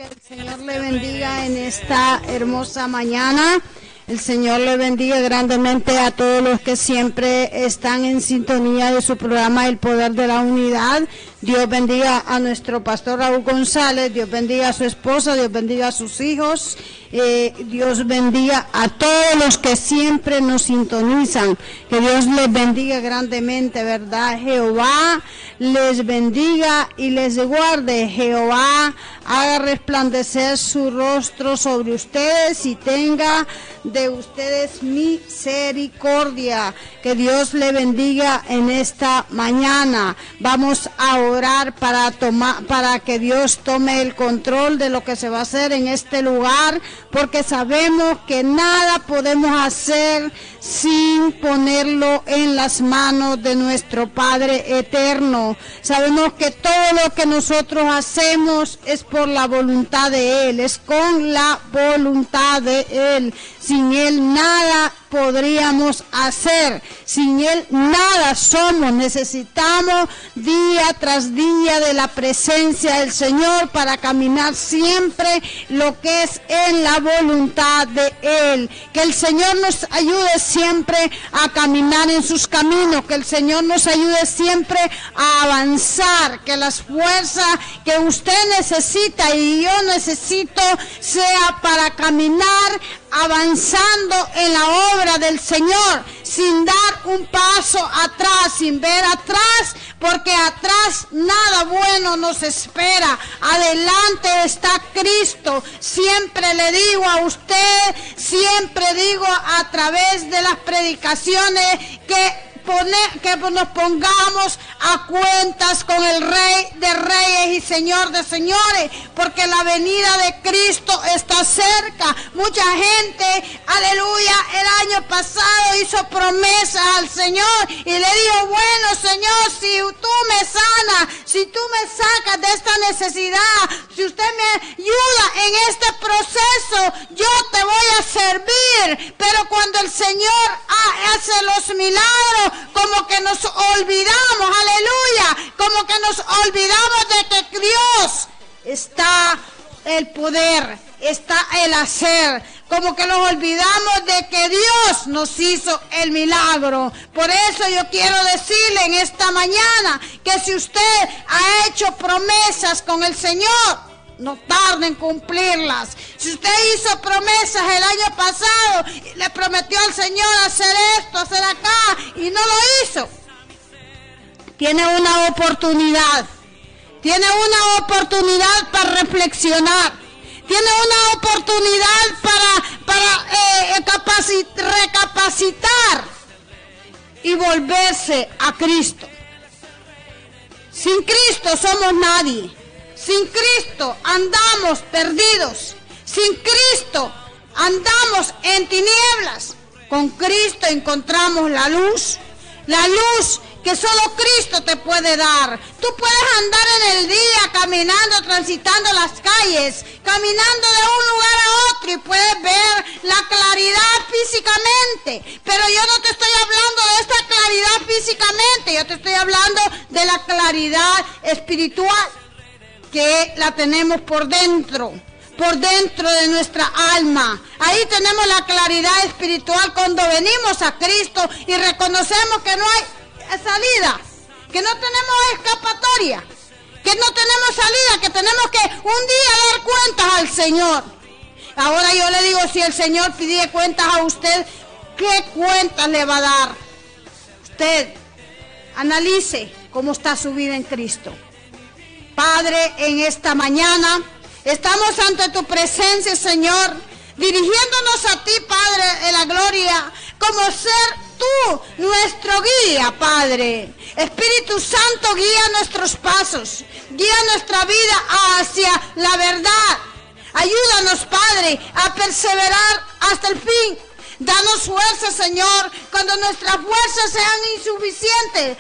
Que el Señor le bendiga en esta hermosa mañana. El Señor le bendiga grandemente a todos los que siempre están en sintonía de su programa El Poder de la Unidad. Dios bendiga a nuestro pastor Raúl González, Dios bendiga a su esposa, Dios bendiga a sus hijos, Dios bendiga a todos los que siempre nos sintonizan, que Dios les bendiga grandemente, ¿verdad? Jehová les bendiga y les guarde, Jehová haga resplandecer su rostro sobre ustedes y tenga de ustedes misericordia. Que Dios le bendiga en esta mañana. Vamos a orar para que Dios tome el control de lo que se va a hacer en este lugar, porque sabemos que nada podemos hacer sin ponerlo en las manos de nuestro Padre eterno. Sabemos que todo lo que nosotros hacemos es por la voluntad de Él, es con la voluntad de Él. Sin Él nada podríamos hacer, sin Él nada somos. Necesitamos día tras día de la presencia del Señor para caminar siempre lo que es en la voluntad de Él. Que el Señor nos ayude siempre a caminar en sus caminos, que el Señor nos ayude siempre a avanzar, que las fuerzas que usted necesita y yo necesito sea para caminar avanzando en la obra del Señor, sin dar un paso atrás, sin ver atrás, porque atrás nada bueno nos espera. Adelante está Cristo. Siempre le digo a usted, siempre digo a través de las predicaciones que nos pongamos a cuentas con el Rey de Reyes y Señor de Señores, porque la venida de Cristo está cerca. Mucha gente, aleluya, el año pasado hizo promesas al Señor y le dijo: bueno, Señor, si tú me sanas, si tú me sacas de esta necesidad, si usted me ayuda en este proceso, yo te voy a servir. Pero cuando el Señor hace los milagros, como que nos olvidamos, aleluya, como que nos olvidamos de que Dios está el poder, está el hacer, como que nos olvidamos de que Dios nos hizo el milagro. Por eso yo quiero decirle en esta mañana que si usted ha hecho promesas con el Señor, no tarde en cumplirlas. Si usted hizo promesas el año pasado y le prometió al Señor hacer esto, hacer acá, y no lo hizo, tiene una oportunidad. Tiene una oportunidad para reflexionar. Tiene una oportunidad para recapacitar y volverse a Cristo. Sin Cristo somos nadie. Sin Cristo andamos perdidos. Sin Cristo andamos en tinieblas. Con Cristo encontramos la luz que solo Cristo te puede dar. Tú puedes andar en el día caminando, transitando las calles, caminando de un lugar a otro y puedes ver la claridad físicamente. Pero yo no te estoy hablando de esta claridad físicamente, yo te estoy hablando de la claridad espiritual, que la tenemos por dentro de nuestra alma. Ahí tenemos la claridad espiritual cuando venimos a Cristo y reconocemos que no hay salida, que no tenemos escapatoria, que no tenemos salida, que tenemos que un día dar cuentas al Señor. Ahora yo le digo, si el Señor pide cuentas a usted, ¿qué cuentas le va a dar? Usted analice cómo está su vida en Cristo. Padre, en esta mañana estamos ante tu presencia, Señor, dirigiéndonos a ti, Padre de la gloria, como ser tú nuestro guía, Padre. Espíritu Santo, guía nuestros pasos, guía nuestra vida hacia la verdad. Ayúdanos, Padre, a perseverar hasta el fin. Danos fuerza, Señor, cuando nuestras fuerzas sean insuficientes.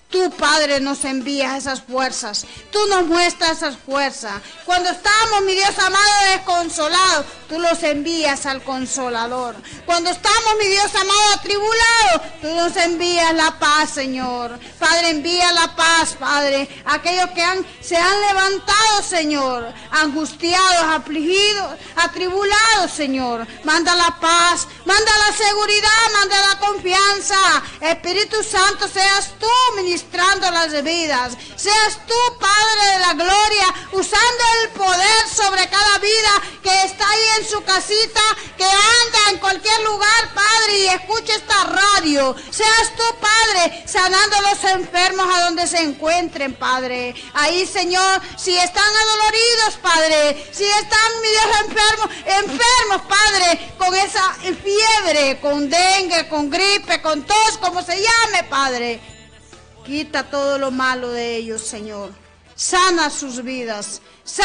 Tú, Padre, nos envías esas fuerzas. Tú nos muestras esas fuerzas. Cuando estamos, mi Dios amado, desconsolados, tú los envías al Consolador. Cuando estamos, mi Dios amado, atribulados, tú nos envías la paz, Señor. Padre, envía la paz, Padre. Aquellos que se han levantado, Señor, angustiados, afligidos, atribulados, Señor. Manda la paz, manda la seguridad, manda la confianza. Espíritu Santo, seas tú ministrando las vidas. Seas tú, Padre de la gloria, usando el poder sobre cada vida que está ahí en su casita, que anda en cualquier lugar, Padre, y escucha esta radio. Seas tú, Padre, sanando a los enfermos a donde se encuentren, Padre. Ahí, Señor, si están adoloridos, Padre, si están, mi Dios, enfermos, Padre, con esa fiebre, con dengue, con gripe, con tos, como se llame, Padre. Quita todo lo malo de ellos, Señor. Sana sus vidas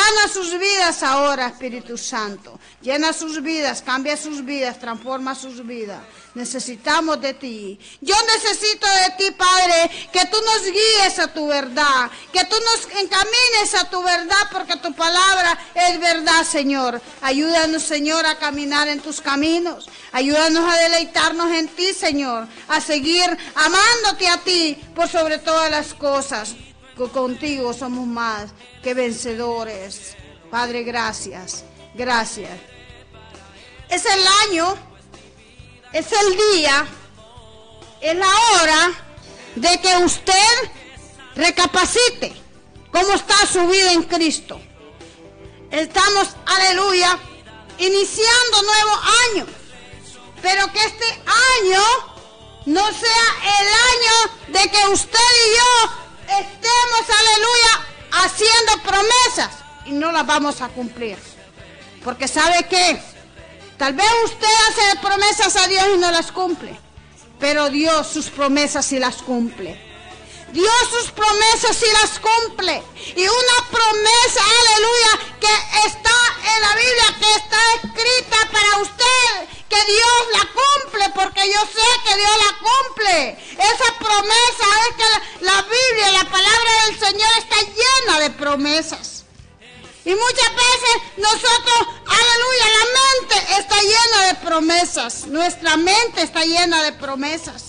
ahora, Espíritu Santo. Llena sus vidas, cambia sus vidas, transforma sus vidas. Necesitamos de ti. Yo necesito de ti, Padre, que tú nos guíes a tu verdad, que tú nos encamines a tu verdad, porque tu palabra es verdad, Señor. Ayúdanos, Señor, a caminar en tus caminos. Ayúdanos a deleitarnos en ti, Señor, a seguir amándote a ti por sobre todas las cosas. Contigo somos más que vencedores. Padre, gracias, gracias. Es el año, es el día, es la hora de que usted recapacite cómo está su vida en Cristo. Estamos, aleluya, iniciando nuevo año, pero que este año no sea el año de que usted y yo estemos, aleluya, haciendo promesas y no las vamos a cumplir. Porque ¿sabe qué? Tal vez usted hace promesas a Dios y no las cumple, pero Dios sus promesas sí las cumple. Dios sus promesas sí las cumple. Y una promesa, aleluya, que está en la Biblia, que está escrita para usted, que Dios la cumple, porque yo sé que Dios la cumple. Esa promesa es que la Biblia, la palabra del Señor está llena de promesas. Y muchas veces nosotros, aleluya, la mente está llena de promesas. Nuestra mente está llena de promesas.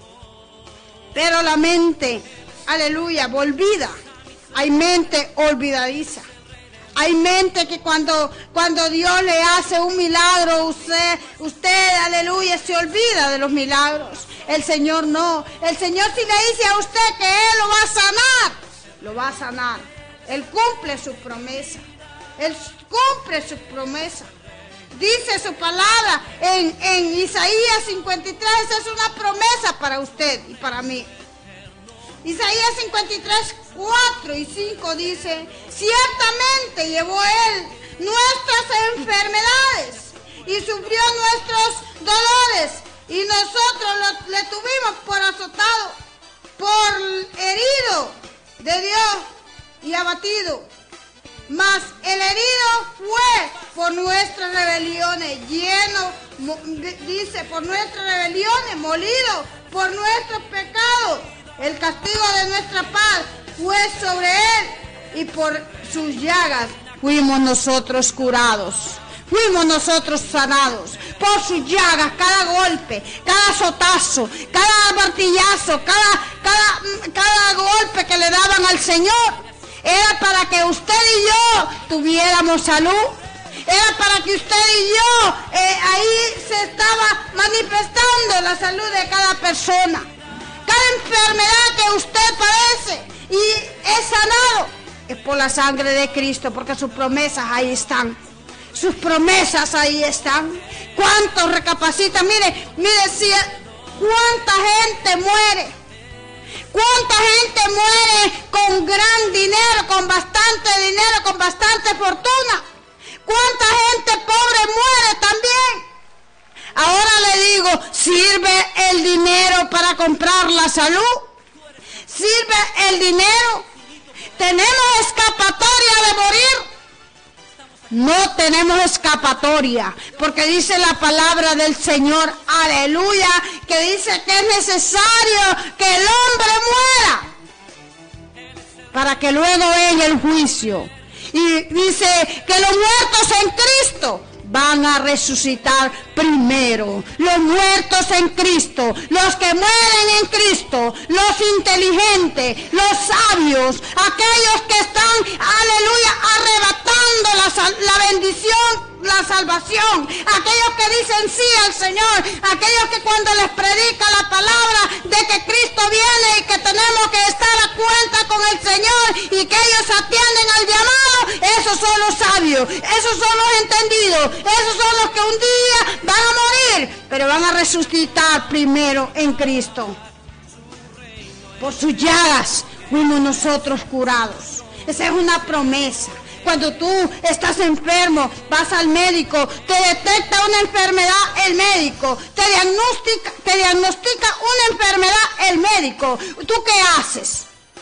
Pero la mente, aleluya, volvida. Hay mente olvidadiza. Hay mente que cuando Dios le hace un milagro, usted, aleluya, se olvida de los milagros. El Señor no. El Señor si le dice a usted que Él lo va a sanar, lo va a sanar. Él cumple su promesa. Él cumple su promesa. Dice su palabra en Isaías 53, es una promesa para usted y para mí. Isaías 53, 4 y 5 dice: ciertamente llevó Él nuestras enfermedades y sufrió nuestros dolores, y nosotros le tuvimos por azotado, por herido de Dios y abatido. Mas el herido fue por nuestras rebeliones, dice, por nuestras rebeliones, molido por nuestros pecados. El castigo de nuestra paz fue sobre Él, y por sus llagas fuimos nosotros curados. Fuimos nosotros sanados. Por sus llagas, cada golpe, cada azotazo, cada martillazo, cada golpe que le daban al Señor, era para que usted y yo tuviéramos salud. Era para que usted y yo, ahí se estaba manifestando la salud de cada persona. Cada enfermedad que usted padece y es sanado, es por la sangre de Cristo, porque sus promesas ahí están. Sus promesas ahí están. ¿Cuántos recapacitan? Mire, si cuánta gente muere. ¿Cuánta gente muere con gran dinero, con bastante fortuna? ¿Cuánta gente pobre muere también? Ahora le digo, ¿sirve el dinero para comprar la salud? ¿Sirve el dinero? ¿Tenemos escapatoria de morir? No tenemos escapatoria, porque dice la palabra del Señor, aleluya, que dice que es necesario que el hombre muera para que luego venga el juicio. Y dice que los muertos en Cristo van a resucitar primero. Los muertos en Cristo, los que mueren en Cristo, los inteligentes, los sabios, aquellos que están, aleluya, arrebatando la bendición, la salvación, aquellos que dicen sí al Señor, aquellos que cuando les predica la palabra de que Cristo viene y que tenemos que estar a cuenta con el Señor y que ellos atienden al llamado, esos son los sabios, esos son los entendidos, esos son los que un día van a morir, pero van a resucitar primero en Cristo. Por sus llagas fuimos nosotros curados. Esa es una promesa. Cuando tú estás enfermo, vas al médico, te detecta una enfermedad el médico, te diagnostica una enfermedad el médico. ¿Tú qué haces?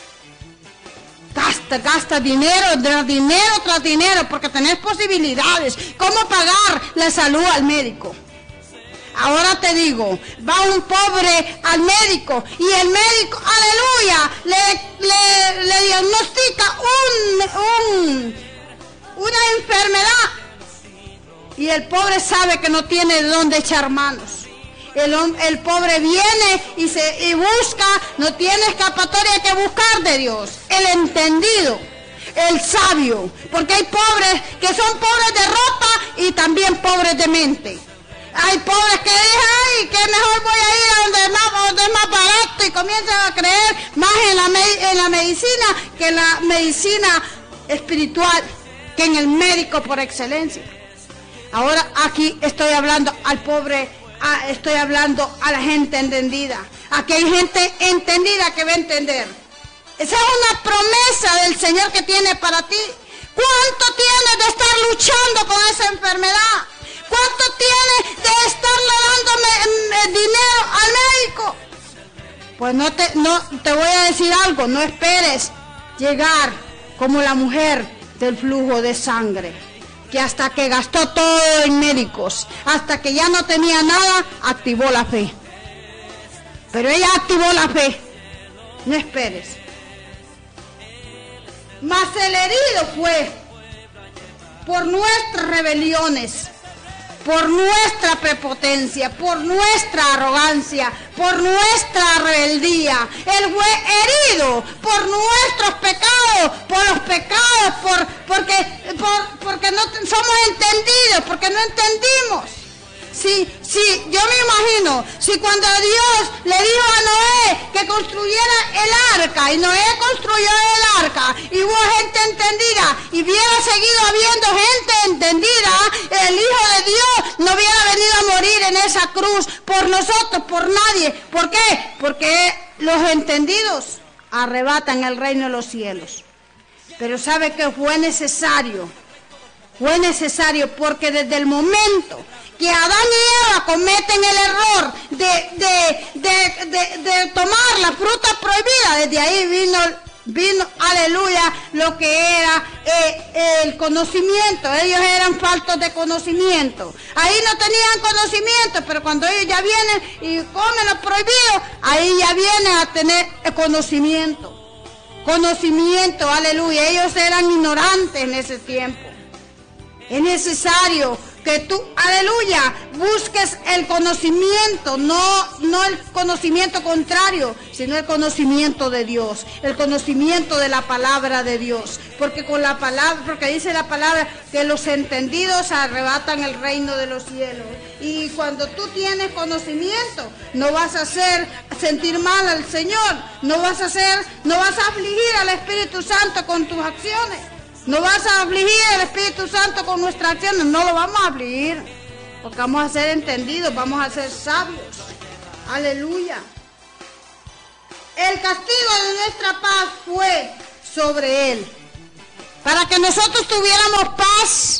Gasta dinero tras dinero, porque tenés posibilidades. ¿Cómo pagar la salud al médico? Ahora te digo, va un pobre al médico y el médico, aleluya, le diagnostica una enfermedad y el pobre sabe que no tiene dónde echar manos. El pobre viene y busca, no tiene escapatoria que buscar de Dios. El entendido, el sabio, porque hay pobres que son pobres de ropa y también pobres de mente. Hay pobres que dicen, ay, que mejor voy a ir a donde es más barato, y comienzan a creer más en la medicina que en la medicina espiritual, que en el médico por excelencia. Ahora aquí estoy hablando al pobre, estoy hablando a la gente entendida. Aquí hay gente entendida que va a entender. Esa es una promesa del Señor que tiene para ti. ¿Cuánto tienes de estar luchando con esa enfermedad? ¿Cuánto tienes de estarle dando dinero al médico? Pues no te voy a decir algo, no esperes llegar como la mujer del flujo de sangre, que hasta que gastó todo en médicos, hasta que ya no tenía nada, activó la fe. Pero ella activó la fe. No esperes. Mas el herido fue por nuestras rebeliones, por nuestra prepotencia, por nuestra arrogancia, por nuestra rebeldía. Él fue herido por nuestros pecados, por los pecados, porque no somos entendidos, porque no entendimos. Sí, yo me imagino, si cuando Dios le dijo a Noé que construyera el arca, y Noé construyó el arca, y hubo gente entendida, y hubiera seguido habiendo gente entendida, el Hijo de Dios no hubiera venido a morir en esa cruz por nosotros, por nadie. ¿Por qué? Porque los entendidos arrebatan el reino de los cielos. Pero ¿sabe que fue necesario? Fue necesario porque desde el momento que Adán y Eva cometen el error de tomar la fruta prohibida, desde ahí vino, aleluya, lo que era el conocimiento. Ellos eran faltos de conocimiento. Ahí no tenían conocimiento, pero cuando ellos ya vienen y comen lo prohibido, ahí ya vienen a tener conocimiento. Conocimiento, aleluya. Ellos eran ignorantes en ese tiempo. Es necesario que tú, aleluya, busques el conocimiento, no el conocimiento contrario, sino el conocimiento de Dios, el conocimiento de la palabra de Dios. Porque con la palabra, porque dice la palabra que los entendidos arrebatan el reino de los cielos. Y cuando tú tienes conocimiento, no vas a hacer sentir mal al Señor, no vas a afligir al Espíritu Santo con tus acciones. No vas a afligir al Espíritu Santo con nuestras acciones, no lo vamos a afligir, porque vamos a ser entendidos, vamos a ser sabios. Aleluya. El castigo de nuestra paz fue sobre él. Para que nosotros tuviéramos paz,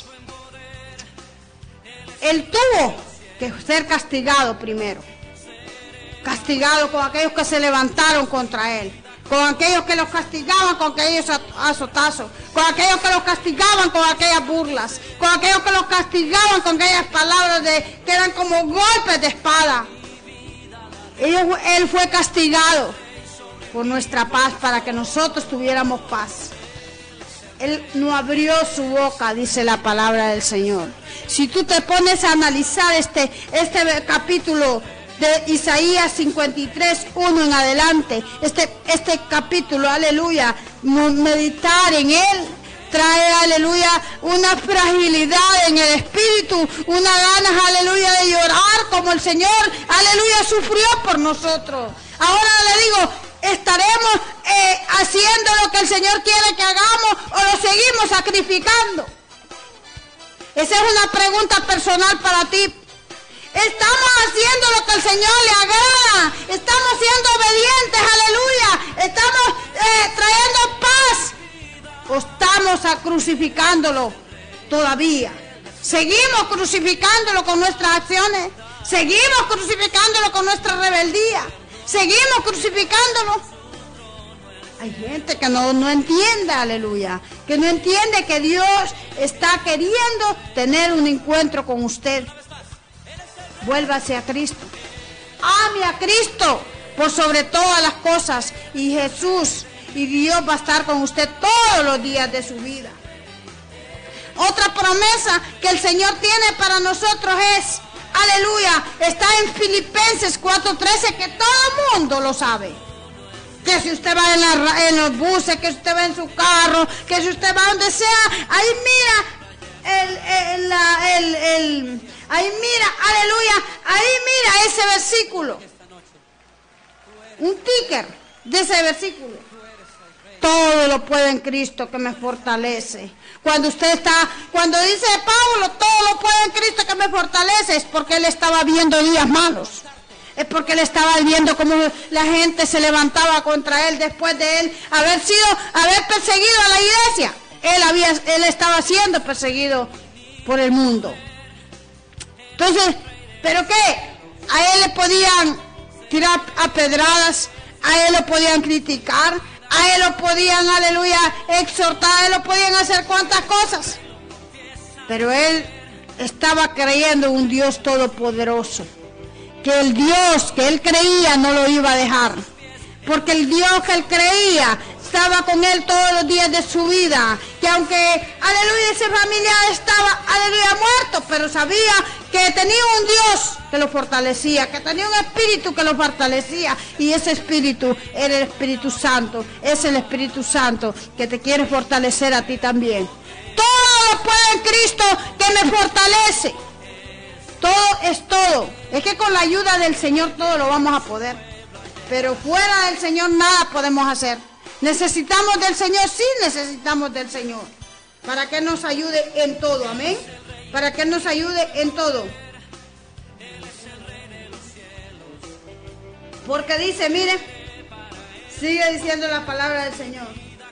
él tuvo que ser castigado primero. Castigado con aquellos que se levantaron contra él, con aquellos que los castigaban con aquellos azotazos, con aquellos que los castigaban con aquellas burlas, con aquellos que los castigaban con aquellas palabras que eran como golpes de espada. Él fue castigado. por nuestra paz, para que nosotros tuviéramos paz. Él no abrió su boca, dice la palabra del Señor. Si tú te pones a analizar este capítulo de Isaías 53, 1 en adelante, este capítulo, aleluya, meditar en él, trae, aleluya, una fragilidad en el espíritu, una ganas, aleluya, de llorar como el Señor, aleluya, sufrió por nosotros. Ahora le digo, ¿estaremos haciendo lo que el Señor quiere que hagamos o lo seguimos sacrificando? Esa es una pregunta personal para ti. Estamos haciendo lo que el Señor le agrada. Estamos siendo obedientes, aleluya. Estamos trayendo paz. ¿O estamos crucificándolo todavía? Seguimos crucificándolo con nuestras acciones. Seguimos crucificándolo con nuestra rebeldía. Seguimos crucificándolo. Hay gente que no entiende, aleluya, que no entiende que Dios está queriendo tener un encuentro con usted. Vuélvase a Cristo. Ame a Cristo por sobre todas las cosas. Y Jesús y Dios va a estar con usted todos los días de su vida. Otra promesa que el Señor tiene para nosotros es, aleluya, está en Filipenses 4:13, que todo el mundo lo sabe. Que si usted va en los buses, que si usted va en su carro, que si usted va donde sea, ahí mira ahí mira, aleluya, ahí mira ese versículo. Un ticker de ese versículo. Todo lo puedo en Cristo que me fortalece. Cuando dice Pablo, todo lo puedo en Cristo que me fortalece, es porque él estaba viendo días malos. Es porque él estaba viendo cómo la gente se levantaba contra él después de él haber perseguido a la iglesia. Él estaba siendo perseguido por el mundo. Entonces, ¿pero qué? A él le podían tirar a pedradas, a él lo podían criticar, a él lo podían, aleluya, exhortar, a él lo podían hacer cuantas cosas. Pero él estaba creyendo en un Dios todopoderoso. Que el Dios que él creía no lo iba a dejar. Porque el Dios que él creía estaba con él todos los días de su vida. Que aunque, aleluya, ese familiar estaba, aleluya, muerto, pero sabía que tenía un Dios que lo fortalecía, que tenía un espíritu que lo fortalecía. Y ese espíritu era el Espíritu Santo. Es el Espíritu Santo que te quiere fortalecer a ti también. Todo lo puedo en Cristo que me fortalece. Todo es todo. Es que con la ayuda del Señor todo lo vamos a poder. Pero fuera del Señor nada podemos hacer. Necesitamos del Señor, sí necesitamos del Señor. Para que nos ayude en todo, amén. Para que nos ayude en todo. Porque dice, mire, sigue diciendo la palabra del Señor.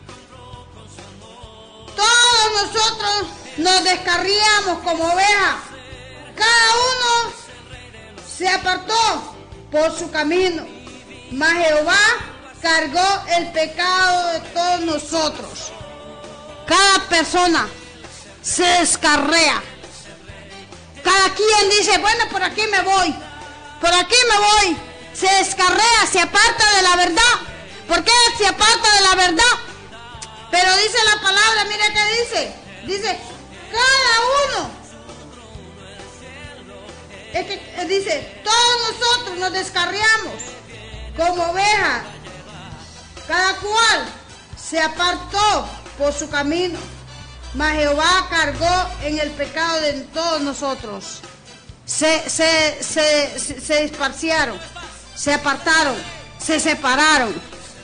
Todos nosotros nos descarriamos como ovejas. Cada uno se apartó por su camino, mas Jehová cargó el pecado de todos nosotros. Cada persona se descarrea. Cada quien dice, bueno, por aquí me voy, se descarrea, se aparta de la verdad. ¿Por qué se aparta de la verdad? Pero dice la palabra, mira qué dice, cada uno. Es que dice, todos nosotros nos descarriamos como ovejas, cada cual se apartó por su camino, mas Jehová cargó en el pecado de todos nosotros. Se disparciaron, se apartaron, se separaron.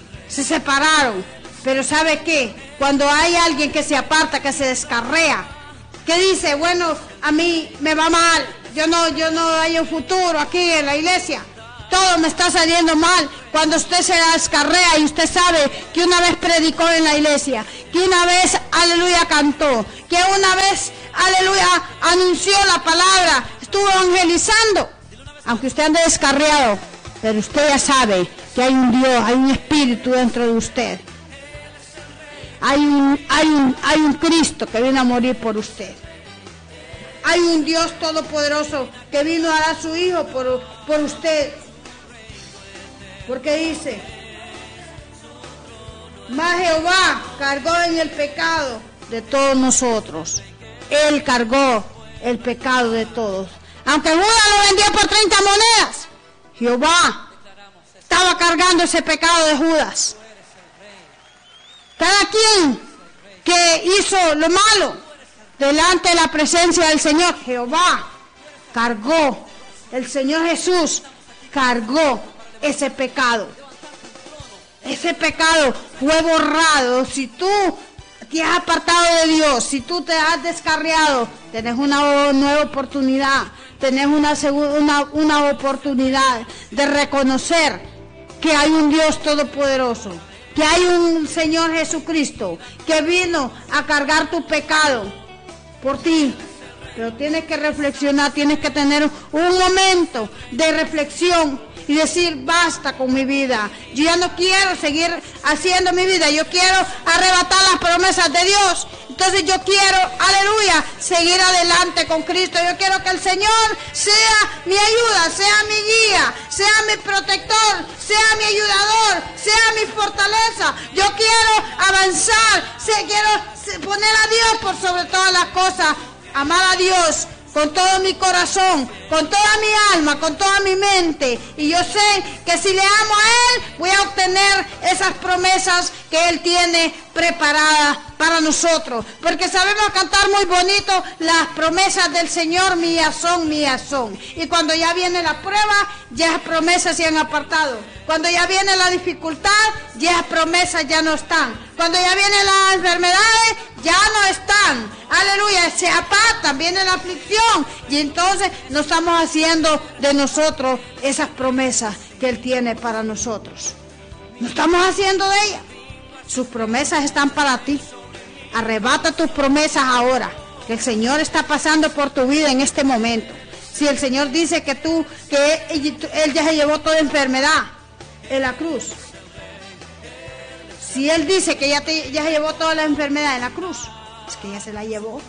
Pero ¿sabe qué? Cuando hay alguien que se aparta, que se descarrea, que dice, bueno, a mí me va mal, yo no hay un futuro aquí en la iglesia, todo me está saliendo mal. Cuando usted se descarrea y usted sabe que una vez predicó en la iglesia, que una vez, aleluya, cantó, que una vez, aleluya, anunció la palabra, estuvo evangelizando, aunque usted ande descarriado, pero usted ya sabe que hay un Dios, hay un espíritu dentro de usted. Hay un Cristo que vino a morir por usted. Hay un Dios todopoderoso que vino a dar a su Hijo por usted. Porque dice, Mas Jehová cargó en el pecado de todos nosotros. Él cargó el pecado de todos. Aunque Judas lo vendió por 30 monedas, Jehová estaba cargando ese pecado de Judas. Cada quien que hizo lo malo delante de la presencia del Señor, Jehová cargó, el Señor Jesús cargó ese pecado. Ese pecado fue borrado. Si tú te has apartado de Dios, si tú te has descarriado, tenés una nueva oportunidad, tenés una oportunidad de reconocer que hay un Dios todopoderoso, que hay un Señor Jesucristo que vino a cargar tu pecado por ti. Pero tienes que reflexionar, tienes que tener un momento de reflexión y decir, basta con mi vida. Yo ya no quiero seguir haciendo mi vida, yo quiero arrebatar las promesas de Dios. Entonces yo quiero, aleluya, seguir adelante con Cristo. Yo quiero que el Señor sea mi ayuda, sea mi guía, sea mi protector, sea mi ayudador, sea mi fortaleza. Yo quiero avanzar, quiero poner a Dios por sobre todas las cosas. Amar a Dios con todo mi corazón, con toda mi alma, con toda mi mente. Y yo sé que si le amo a Él, voy a obtener esas promesas que Él tiene preparadas para nosotros. Porque sabemos cantar muy bonito, las promesas del Señor mías son, mías son. Y cuando ya viene la prueba, ya las promesas se han apartado. Cuando ya viene la dificultad, ya las promesas ya no están. Cuando ya vienen las enfermedades, ya no están. Aleluya, se apartan, viene la aflicción. Y entonces no estamos haciendo de nosotros esas promesas que Él tiene para nosotros. No estamos haciendo de ellas. Sus promesas están para ti. Arrebata tus promesas ahora, que el Señor está pasando por tu vida en este momento. Si el Señor dice que Él ya se llevó toda enfermedad en la cruz. Si Él dice que ya se llevó toda la enfermedad en la cruz, es que ya se la llevó.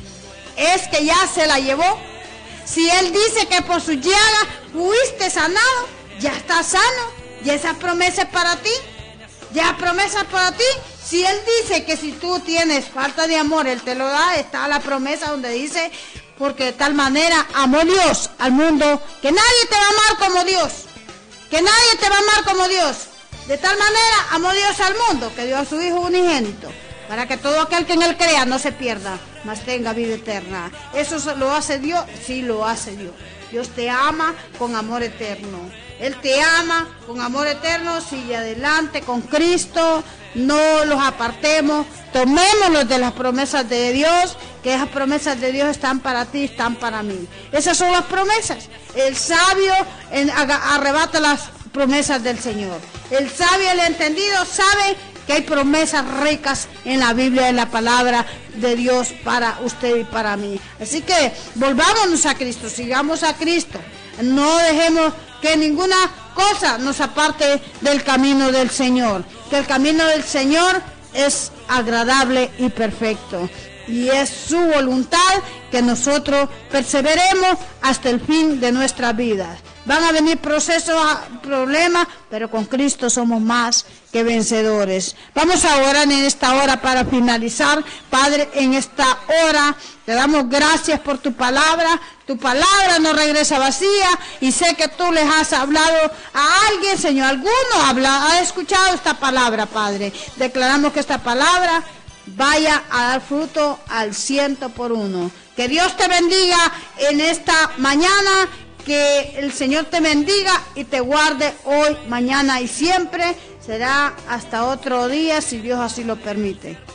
Es que ya se la llevó. Si Él dice que por su llaga fuiste sanado, ya estás sano. Ya esa promesa es para ti. Ya promesa es para ti. Si Él dice que si tú tienes falta de amor, Él te lo da, está la promesa donde dice, porque de tal manera amó Dios al mundo, que nadie te va a amar como Dios. Que nadie te va a amar como Dios. De tal manera amó Dios al mundo, que dio a su Hijo unigénito, para que todo aquel que en Él crea no se pierda, mas tenga vida eterna. ¿Eso lo hace Dios? Sí, lo hace Dios. Dios te ama con amor eterno. Él te ama con amor eterno. Sigue adelante con Cristo. No los apartemos. Tomémoslos de las promesas de Dios, que esas promesas de Dios están para ti, están para mí. Esas son las promesas. El sabio arrebata las promesas del Señor. El sabio, el entendido, sabe que hay promesas ricas en la Biblia, en la palabra de Dios para usted y para mí. Así que volvámonos a Cristo, sigamos a Cristo. No dejemos que ninguna cosa nos aparte del camino del Señor. Que el camino del Señor es agradable y perfecto. Y es su voluntad que nosotros perseveremos hasta el fin de nuestras vidas. Van a venir procesos, problemas, pero con Cristo somos más que vencedores. Vamos a orar en esta hora para finalizar. Padre, en esta hora te damos gracias por tu palabra. Tu palabra no regresa vacía y sé que tú les has hablado a alguien, Señor. Alguno ha escuchado esta palabra, Padre. Declaramos que esta palabra vaya a dar fruto al 100%. Que Dios te bendiga en esta mañana. Que el Señor te bendiga y te guarde hoy, mañana y siempre. Será hasta otro día, si Dios así lo permite.